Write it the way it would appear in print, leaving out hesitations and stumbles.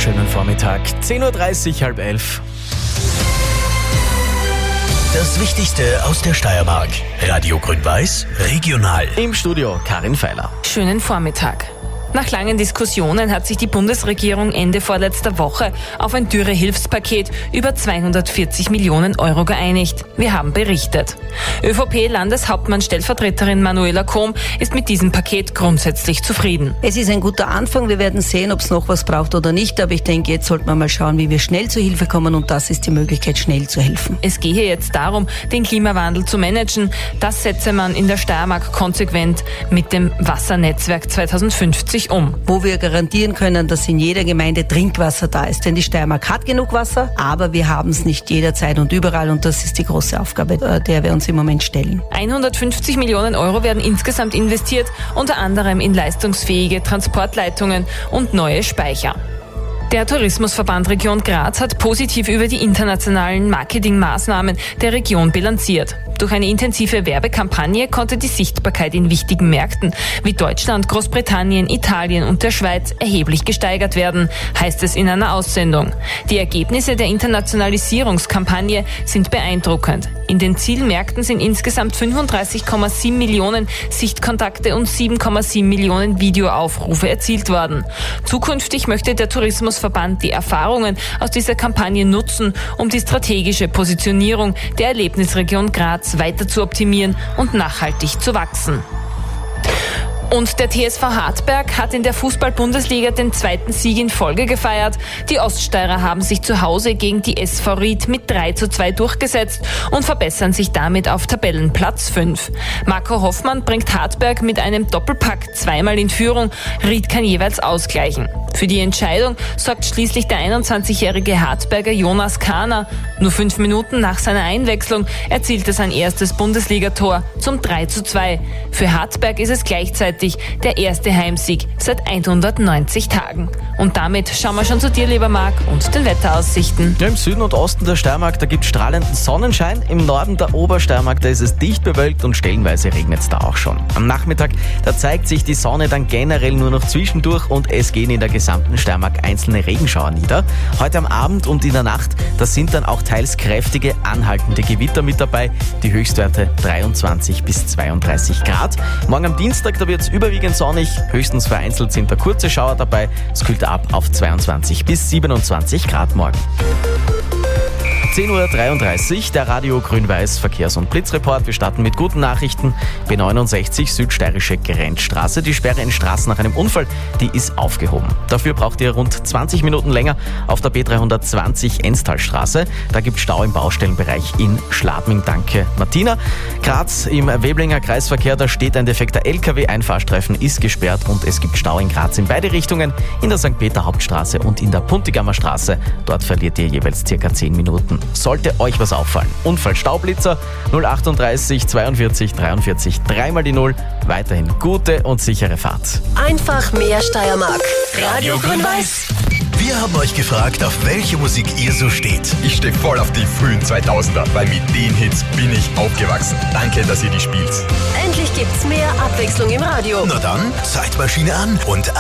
wunderschönen Vormittag. 10.30 Uhr, halb 11. Das Wichtigste aus der Steiermark. Radio Grün-Weiß, regional. Im Studio Karin Feiler. Schönen Vormittag. Nach langen Diskussionen hat sich die Bundesregierung Ende vorletzter Woche auf ein Dürrehilfspaket über 240 Millionen Euro geeinigt. Wir haben berichtet. ÖVP-Landeshauptmann-Stellvertreterin Manuela Kohm ist mit diesem Paket grundsätzlich zufrieden. Es ist ein guter Anfang. Wir werden sehen, ob es noch was braucht oder nicht. Aber ich denke, jetzt sollten wir mal schauen, wie wir schnell zur Hilfe kommen. Und das ist die Möglichkeit, schnell zu helfen. Es gehe jetzt darum, den Klimawandel zu managen. Das setze man in der Steiermark konsequent mit dem Wassernetzwerk 2050 um. Wo wir garantieren können, dass in jeder Gemeinde Trinkwasser da ist. Denn die Steiermark hat genug Wasser, aber wir haben es nicht jederzeit und überall. Und das ist die große Aufgabe, der wir uns im Moment stellen. 150 Millionen Euro werden insgesamt investiert, unter anderem in leistungsfähige Transportleitungen und neue Speicher. Der Tourismusverband Region Graz hat positiv über die internationalen Marketingmaßnahmen der Region bilanziert. Durch eine intensive Werbekampagne konnte die Sichtbarkeit in wichtigen Märkten wie Deutschland, Großbritannien, Italien und der Schweiz erheblich gesteigert werden, heißt es in einer Aussendung. Die Ergebnisse der Internationalisierungskampagne sind beeindruckend. In den Zielmärkten sind insgesamt 35,7 Millionen Sichtkontakte und 7,7 Millionen Videoaufrufe erzielt worden. Zukünftig möchte der Tourismusverband die Erfahrungen aus dieser Kampagne nutzen, um die strategische Positionierung der Erlebnisregion Graz weiter zu optimieren und nachhaltig zu wachsen. Und der TSV Hartberg hat in der Fußball-Bundesliga den zweiten Sieg in Folge gefeiert. Die Oststeirer haben sich zu Hause gegen die SV Ried mit 3:2 durchgesetzt und verbessern sich damit auf Tabellenplatz 5. Marco Hoffmann bringt Hartberg mit einem Doppelpack zweimal in Führung. Ried kann jeweils ausgleichen. Für die Entscheidung sorgt schließlich der 21-jährige Hartberger Jonas Kahner. Nur 5 Minuten nach seiner Einwechslung erzielt er sein erstes Bundesligator zum 3:2. Für Hartberg ist es gleichzeitig der erste Heimsieg seit 190 Tagen. Und damit schauen wir schon zu dir, lieber Marc, und den Wetteraussichten. Ja, im Süden und Osten der Steiermark, da gibt es strahlenden Sonnenschein. Im Norden der Obersteiermark, da ist es dicht bewölkt und stellenweise regnet es da auch schon. Am Nachmittag, da zeigt sich die Sonne dann generell nur noch zwischendurch und es gehen in der gesamten Steiermark einzelne Regenschauer nieder. Heute am Abend und in der Nacht, da sind dann auch teils kräftige, anhaltende Gewitter mit dabei. Die Höchstwerte 23 bis 32 Grad. Morgen am Dienstag, da wird es überwiegend sonnig. Höchstens vereinzelt sind da kurze Schauer dabei. Es kühlt ab auf 22 bis 27 Grad morgen. 10.33 Uhr, der Radio Grün-Weiß Verkehrs- und Blitzreport. Wir starten mit guten Nachrichten. B69 Südsteirische Grenzstraße. Die Sperre in Straßen nach einem Unfall, die ist aufgehoben. Dafür braucht ihr rund 20 Minuten länger auf der B320 Enstalstraße. Da gibt es Stau im Baustellenbereich in Schladming. Danke, Martina. Graz im Weblinger Kreisverkehr, da steht ein defekter LKW. Ein Fahrstreifen ist gesperrt und es gibt Stau in Graz in beide Richtungen. In der St. Peter Hauptstraße und in der Puntigammer Straße. Dort verliert ihr jeweils circa 10 Minuten. Sollte euch was auffallen. Unfall Staublitzer 038 42 43 3 die 0. Weiterhin gute und sichere Fahrt. Einfach mehr Steiermark. Radio Grün-Weiß. Wir haben euch gefragt, auf welche Musik ihr so steht. Ich stehe voll auf die frühen 2000er, weil mit den Hits bin ich aufgewachsen. Danke, dass ihr die spielt. Endlich gibt's mehr Abwechslung im Radio. Na dann, Zeitmaschine an und